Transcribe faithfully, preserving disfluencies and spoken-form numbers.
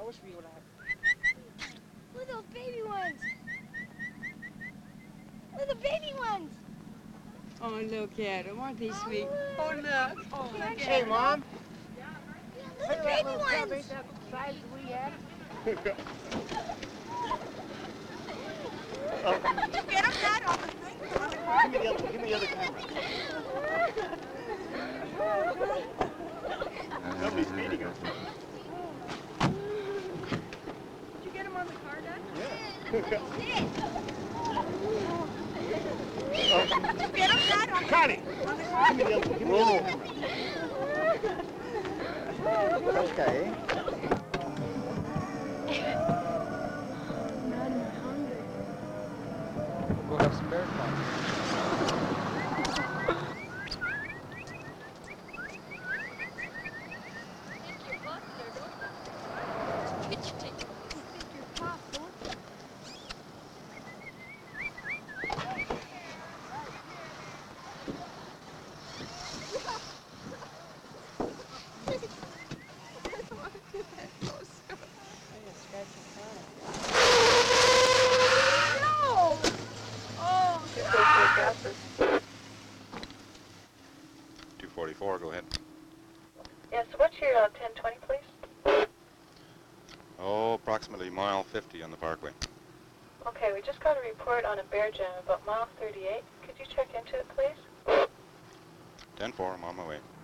wish we would have. Look at those baby ones. Look at the baby ones. Oh, look at them. Aren't they sweet? Oh, Oh, look. Oh, look at Hey, them. Mom. Look Look at at that baby little cub. ones. Ain't that the size we had? Did you get them, Dad, on the thing? On the car? Give me the other, give me the other camera. Nobody's feeding us. Did you get them on the car, Dad? Yeah. Did you get them, Dad, on the, Connie! on the car? Give me the other, give me the other camera. Okay. We'll have some bear fun. two forty-four, go ahead. Yes, what's your uh, ten twenty, please? Oh, approximately mile fifty on the parkway. Okay, we just got a report on a bear jam about mile thirty-eight. Could you check into it, please? ten four, I'm on my way.